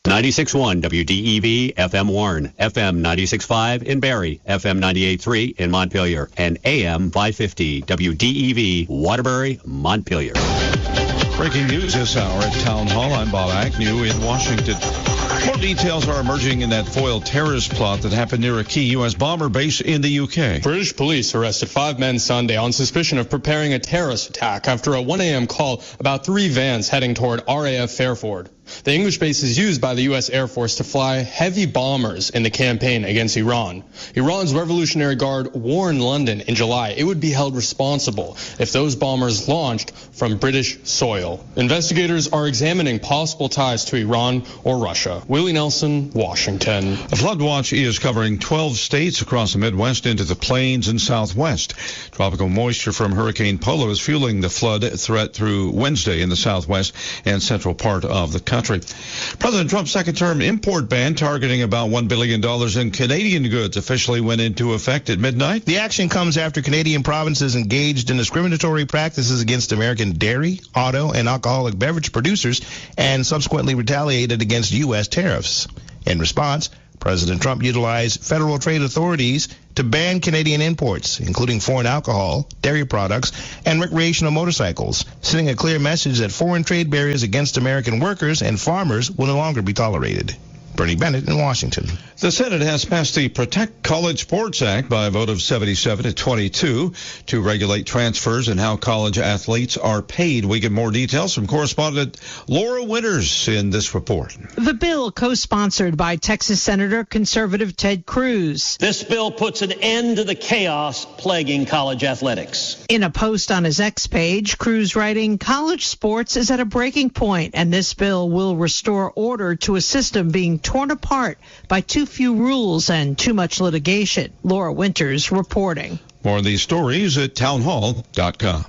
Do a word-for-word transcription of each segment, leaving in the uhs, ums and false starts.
ninety-six point one W D E V F M Warren, F M ninety-six point five in Barrie, F M ninety-eight point three in Montpelier, and A M five fifty W D E V Waterbury, Montpelier. Breaking news this hour at Town Hall. I'm Bob Agnew in Washington. More details are emerging in that foiled terrorist plot that happened near a key U S bomber base in the U K. British police arrested five men Sunday on suspicion of preparing a terrorist attack after a one a.m. call about three vans heading toward R A F Fairford. The English base is used by the U S Air Force to fly heavy bombers in the campaign against Iran. Iran's Revolutionary Guard warned London in July it would be held responsible if those bombers launched from British soil. Investigators are examining possible ties to Iran or Russia. Willie Nelson, Washington. A flood watch is covering twelve states across the Midwest into the plains and Southwest. Tropical moisture from Hurricane Polo is fueling the flood threat through Wednesday in the Southwest and central part of the country. Country. President Trump's second-term import ban targeting about one billion dollars in Canadian goods officially went into effect at midnight. The action comes after Canadian provinces engaged in discriminatory practices against American dairy, auto, and alcoholic beverage producers and subsequently retaliated against U S tariffs. In response, President Trump utilized federal trade authorities to ban Canadian imports, including foreign alcohol, dairy products, and recreational motorcycles, sending a clear message that foreign trade barriers against American workers and farmers will no longer be tolerated. Bernie Bennett in Washington. The Senate has passed the Protect College Sports Act by a vote of seventy-seven to twenty-two to regulate transfers and how college athletes are paid. We get more details from correspondent Laura Winters in this report. The bill, co-sponsored by Texas Senator conservative Ted Cruz. This bill puts an end to the chaos plaguing college athletics. In a post on his X page, Cruz writing, college sports is at a breaking point, and this bill will restore order to a system being torn apart by too few rules and too much litigation. Laura Winters reporting. More of these stories at townhall dot com.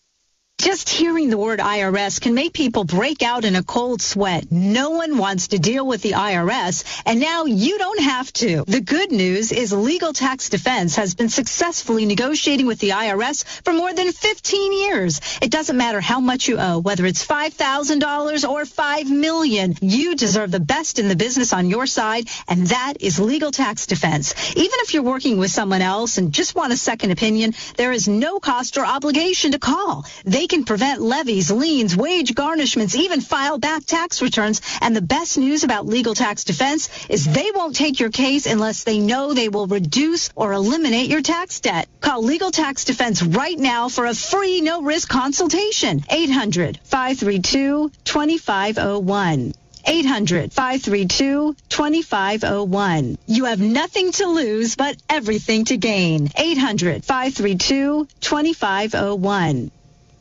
Just hearing the word I R S can make people break out in a cold sweat. No one wants to deal with the I R S, and now you don't have to. The good news is Legal Tax Defense has been successfully negotiating with the I R S for more than fifteen years. It doesn't matter how much you owe, whether it's five thousand dollars or five million dollars. You deserve the best in the business on your side, and that is Legal Tax Defense. Even if you're working with someone else and just want a second opinion, there is no cost or obligation to call. They can prevent levies, liens, wage garnishments, even file back tax returns. And the best news about Legal Tax Defense is they won't take your case unless they know they will reduce or eliminate your tax debt. Call Legal Tax Defense right now for a free no-risk consultation. eight hundred, five three two, two five zero one. eight hundred, five three two, two five zero one. You have nothing to lose but everything to gain. eight hundred, five three two, two five zero one.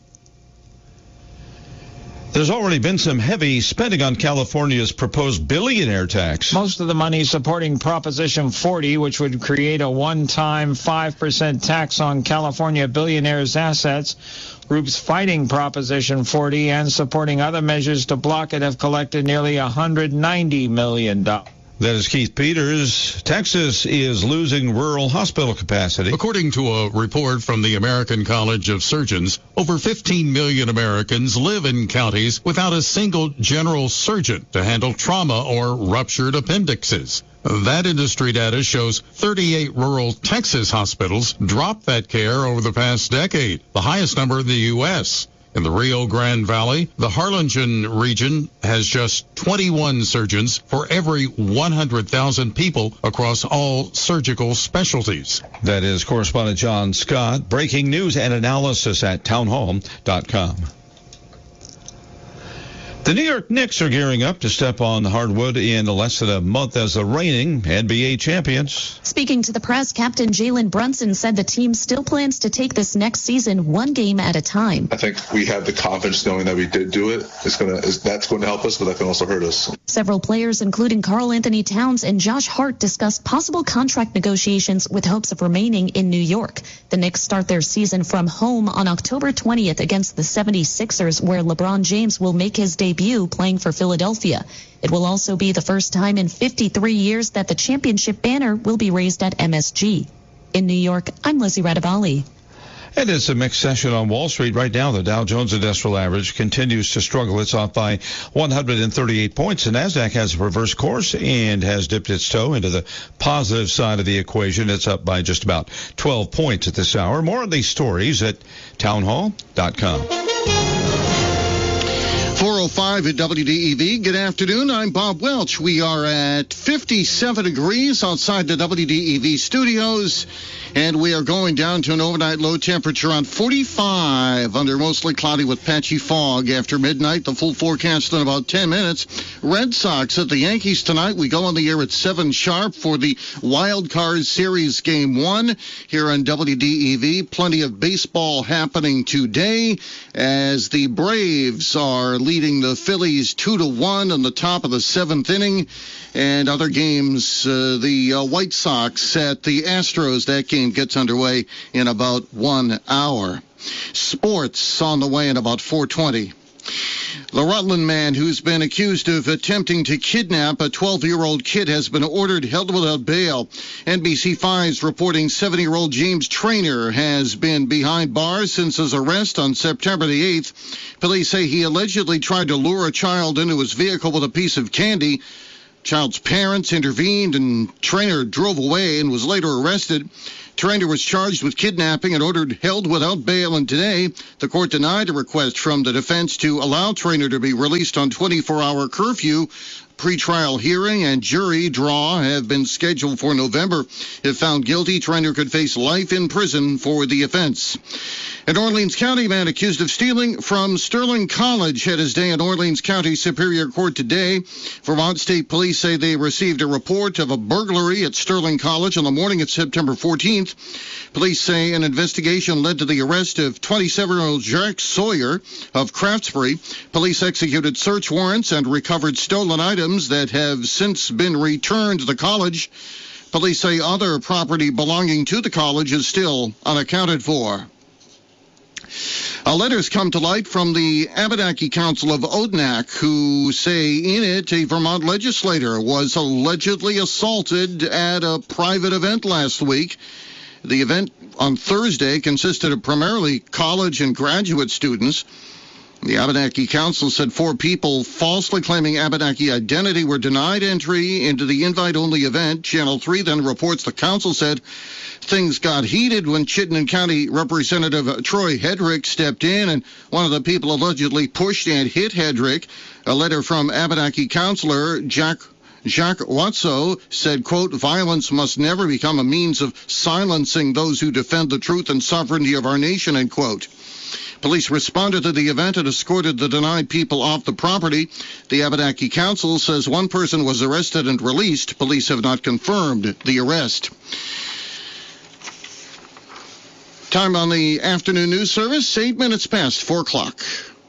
There's already been some heavy spending on California's proposed billionaire tax. Most of the money supporting Proposition forty, which would create a one-time five percent tax on California billionaires' assets. Groups fighting Proposition forty and supporting other measures to block it have collected nearly one hundred ninety million dollars. That is Keith Peters. Texas is losing rural hospital capacity. According to a report from the American College of Surgeons, over fifteen million Americans live in counties without a single general surgeon to handle trauma or ruptured appendixes. That industry data shows thirty-eight rural Texas hospitals dropped that care over the past decade, the highest number in the U S In the Rio Grande Valley, the Harlingen region has just twenty-one surgeons for every one hundred thousand people across all surgical specialties. That is correspondent John Scott. Breaking news and analysis at townhall dot com. The New York Knicks are gearing up to step on hardwood in less than a month as the reigning N B A champions. Speaking to the press, Captain Jalen Brunson said the team still plans to take this next season one game at a time. I think we have the confidence knowing that we did do it. It's gonna, it's, that's going to help us, but that can also hurt us. Several players, including Karl Anthony Towns and Josh Hart, discussed possible contract negotiations with hopes of remaining in New York. The Knicks start their season from home on October twentieth against the seventy-sixers, where LeBron James will make his debut playing for Philadelphia. It will also be the first time in fifty-three years that the championship banner will be raised at M S G. In New York, I'm Lizzie Radavali. And it's a mixed session on Wall Street right now. The Dow Jones Industrial Average continues to struggle. It's off by one hundred thirty-eight points. The Nasdaq has a reverse course and has dipped its toe into the positive side of the equation. It's up by just about twelve points at this hour. More of these stories at townhall dot com. four oh five at W D E V. Good afternoon. I'm Bob Welch. We are at fifty-seven degrees outside the W D E V studios, and we are going down to an overnight low temperature on forty-five under mostly cloudy with patchy fog after midnight. The full forecast in about ten minutes. Red Sox at the Yankees tonight. We go on the air at seven sharp for the Wild Card Series Game one here on W D E V. Plenty of baseball happening today as the Braves are leading the Phillies two to one in the top of the seventh inning. And other games, uh, the uh, White Sox at the Astros. That game gets underway in about one hour. Sports on the way in about four twenty. The Rutland man who's been accused of attempting to kidnap a twelve-year-old kid has been ordered held without bail. N B C five's reporting seventy-year-old James Traynor has been behind bars since his arrest on September the eighth. Police say he allegedly tried to lure a child into his vehicle with a piece of candy. Child's parents intervened and Traynor drove away and was later arrested. Traynor was charged with kidnapping and ordered held without bail, and today the court denied a request from the defense to allow Traynor to be released on twenty-four hour curfew. Pre-trial hearing and jury draw have been scheduled for November. If found guilty, Traynor could face life in prison for the offense. An Orleans County man accused of stealing from Sterling College had his day in Orleans County Superior Court today. Vermont State Police say they received a report of a burglary at Sterling College on the morning of September fourteenth. Police say an investigation led to the arrest of twenty-seven-year-old Jack Sawyer of Craftsbury. Police executed search warrants and recovered stolen items that have since been returned to the college. Police say other property belonging to the college is still unaccounted for. A letter's come to light from the Abenaki Council of Odanak, who say in it a Vermont legislator was allegedly assaulted at a private event last week. The event on Thursday consisted of primarily college and graduate students. The Abenaki Council said four people falsely claiming Abenaki identity were denied entry into the invite-only event. Channel three then reports the council said things got heated when Chittenden County Representative Troy Hedrick stepped in, and one of the people allegedly pushed and hit Hedrick. A letter from Abenaki Councilor Jack Jacques Watso said, quote, violence must never become a means of silencing those who defend the truth and sovereignty of our nation, end quote. Police responded to the event and escorted the denied people off the property. The Abenaki Council says one person was arrested and released. Police have not confirmed the arrest. Time on the afternoon news service, eight minutes past four o'clock.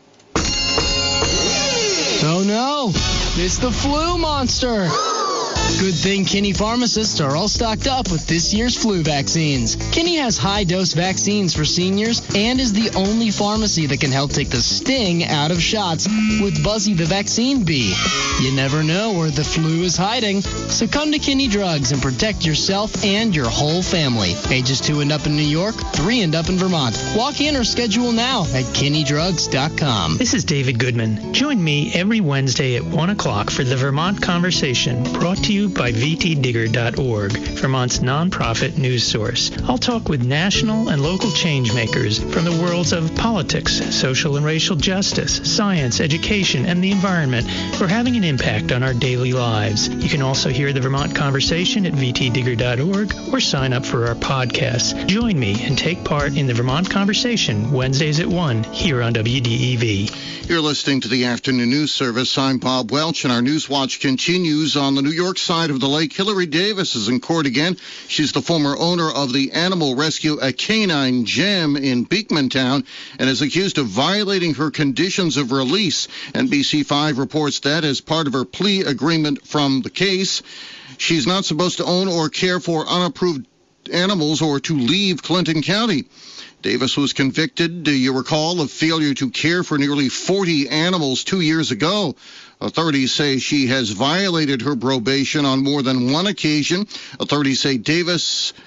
Oh no, it's the flu monster. Good thing Kinney pharmacists are all stocked up with this year's flu vaccines. Kinney has high-dose vaccines for seniors and is the only pharmacy that can help take the sting out of shots with Buzzy the Vaccine Bee. You never know where the flu is hiding, so come to Kinney Drugs and protect yourself and your whole family. Ages two and up in New York, three and up in Vermont. Walk in or schedule now at kinney drugs dot com. This is David Goodman. Join me every Wednesday at one o'clock for the Vermont Conversation, brought to you by v t digger dot org, Vermont's nonprofit news source. I'll talk with national and local change makers from the worlds of politics, social and racial justice, science, education, and the environment who are having an impact on our daily lives. You can also hear the Vermont Conversation at v t digger dot org or sign up for our podcasts. Join me and take part in the Vermont Conversation Wednesdays at one here on W D E V. You're listening to the Afternoon News Service. I'm Bob Welch, and our News Watch continues on the New York side of the lake. Hillary Davis is in court again. She's the former owner of the animal rescue A Canine Gem in Beekmantown and is accused of violating her conditions of release. N B C five reports that as part of her plea agreement from the case, she's not supposed to own or care for unapproved animals or to leave Clinton County. Davis was convicted, do you recall, of failure to care for nearly forty animals two years ago. Authorities say she has violated her probation on more than one occasion. Authorities say Davis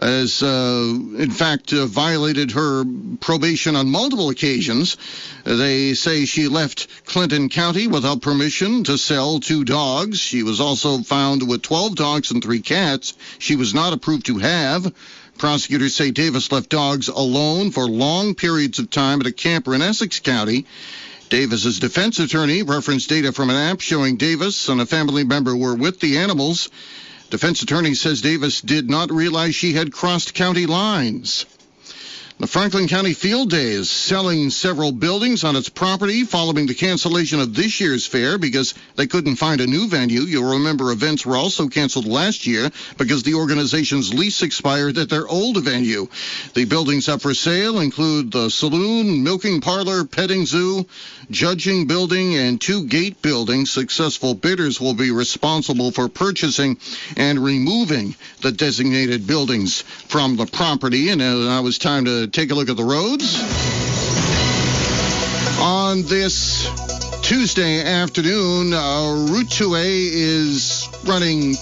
has, uh, in fact, uh, violated her probation on multiple occasions. They say she left Clinton County without permission to sell two dogs. She was also found with twelve dogs and three cats she was not approved to have. Prosecutors say Davis left dogs alone for long periods of time at a camper in Essex County. Davis's defense attorney referenced data from an app showing Davis and a family member were with the animals. Defense attorney says Davis did not realize she had crossed county lines. The Franklin County Field Day is selling several buildings on its property following the cancellation of this year's fair because they couldn't find a new venue. You'll remember events were also canceled last year because the organization's lease expired at their old venue. The buildings up for sale include the saloon, milking parlor, petting zoo, judging building, and two gate buildings. Successful bidders will be responsible for purchasing and removing the designated buildings from the property. And uh, now it's time to take a look at the roads. On this Tuesday afternoon, uh, Route two A is running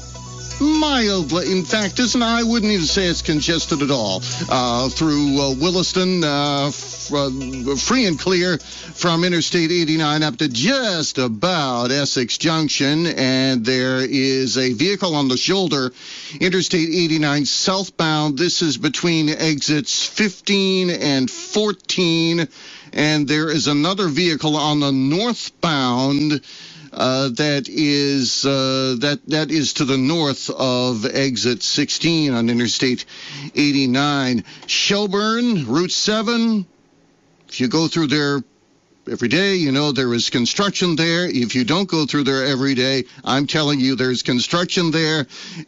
mildly. In fact, isn't I wouldn't even say it's congested at all. Uh, through uh, Williston, uh, f- uh, free and clear from Interstate eighty-nine up to just about Essex Junction, and there is a vehicle on the shoulder, Interstate eighty-nine southbound. This is between exits fifteen and fourteen, and there is another vehicle on the northbound Uh, that is uh, that that is to the north of exit sixteen on Interstate eighty-nine. Shelburne, Route seven. If you go through there every day, you know there is construction there. If you don't go through there every day, I'm telling you there's construction there,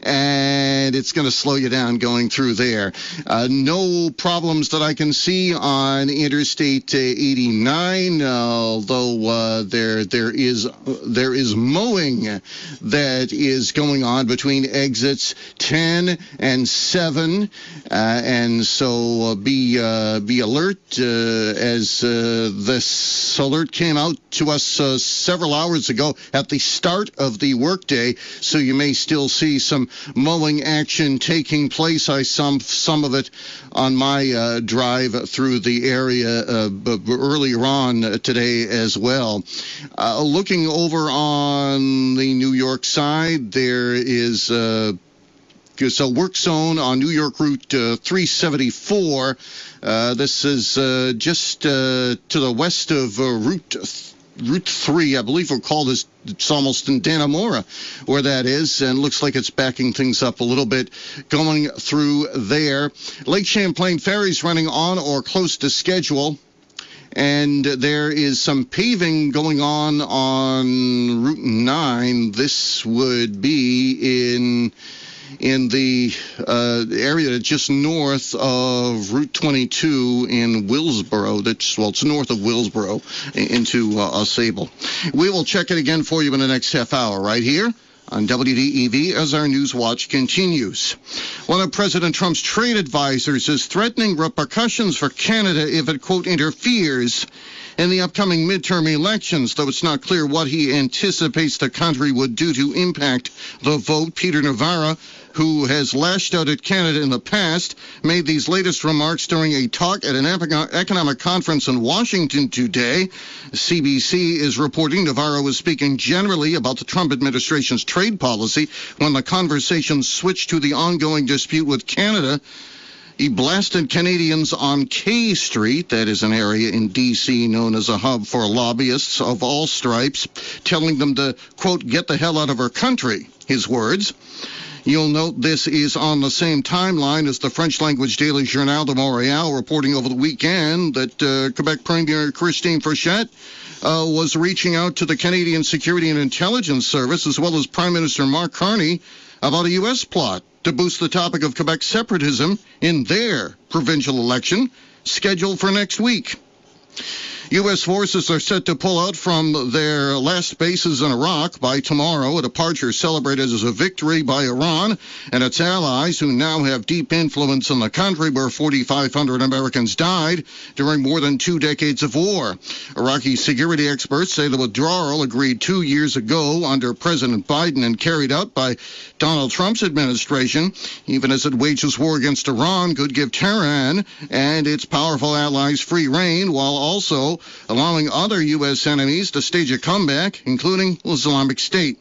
and it's going to slow you down going through there. Uh, no problems that I can see on Interstate eighty-nine, although uh, there there is there is mowing that is going on between exits ten and seven, uh, and so uh, be uh, be alert uh, as uh, this alert came out to us uh, several hours ago at the start of the workday, so you may still see some mowing action taking place. I saw some of it on my uh, drive through the area uh, b- b- earlier on today as well. Uh, looking over on the New York side, there is uh, a work zone on New York Route uh, three seventy-four. Uh, this is uh, just uh, to the west of uh, Route th- Route three. I believe we'll call this, it's almost in Dannemora where that is, and looks like it's backing things up a little bit going through there. Lake Champlain Ferry's running on or close to schedule, and there is some paving going on on Route nine. This would be in... in the uh, area just north of Route twenty-two in Willsboro. That's, well, it's north of Willsboro into uh, Sable. We will check it again for you in the next half hour right here on W D E V as our News Watch continues. One of President Trump's trade advisors is threatening repercussions for Canada if it, quote, interferes in the upcoming midterm elections, though it's not clear what he anticipates the country would do to impact the vote. Peter Navarro, who has lashed out at Canada in the past, made these latest remarks during a talk at an economic conference in Washington today. C B C is reporting Navarro was speaking generally about the Trump administration's trade policy when the conversation switched to the ongoing dispute with Canada. He blasted Canadians on K Street, that is an area in D C known as a hub for lobbyists of all stripes, telling them to, quote, get the hell out of our country, his words. You'll note this is on the same timeline as the French-language daily Journal de Montréal reporting over the weekend that uh, Quebec Premier Christine Frechette uh, was reaching out to the Canadian Security and Intelligence Service as well as Prime Minister Mark Carney about a U S plot to boost the topic of Quebec separatism in their provincial election scheduled for next week. U S forces are set to pull out from their last bases in Iraq by tomorrow, a departure celebrated as a victory by Iran and its allies, who now have deep influence in the country where forty-five hundred Americans died during more than two decades of war. Iraqi security experts say the withdrawal, agreed two years ago under President Biden and carried out by Donald Trump's administration, even as it wages war against Iran, could give Tehran and its powerful allies free rein, while also allowing other U S enemies to stage a comeback, including Islamic State.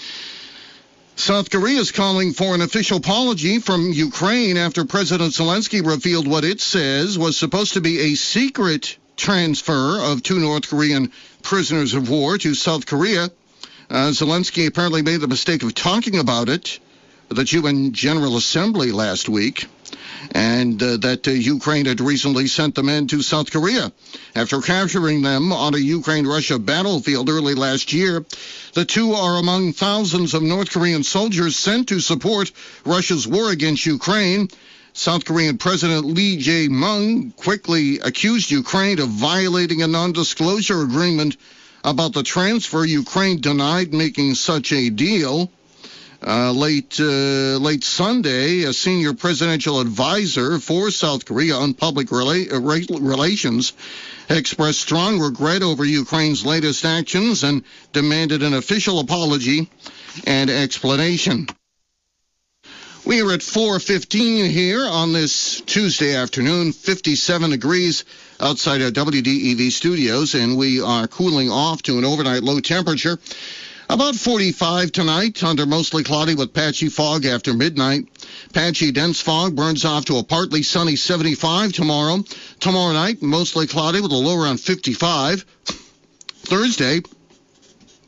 South Korea is calling for an official apology from Ukraine after President Zelensky revealed what it says was supposed to be a secret transfer of two North Korean prisoners of war to South Korea. Uh, Zelensky apparently made the mistake of talking about it at the U N General Assembly last week, and uh, that uh, Ukraine had recently sent the men to South Korea. After capturing them on a Ukraine-Russia battlefield early last year, the two are among thousands of North Korean soldiers sent to support Russia's war against Ukraine. South Korean President Lee Jae-myung quickly accused Ukraine of violating a non-disclosure agreement about the transfer. Ukraine denied making such a deal. Uh, late uh, late Sunday, a senior presidential advisor for South Korea on public rela- uh, relations expressed strong regret over Ukraine's latest actions and demanded an official apology and explanation. We are at four fifteen here on this Tuesday afternoon, fifty-seven degrees outside our W D E V studios, and we are cooling off to an overnight low temperature. About forty-five tonight, under mostly cloudy with patchy fog after midnight. Patchy dense fog burns off to a partly sunny seventy-five tomorrow. Tomorrow night, mostly cloudy with a low around fifty-five. Thursday,